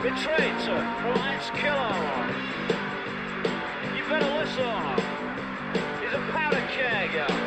Traitor, let's kill him. You better listen. He's a powder keg.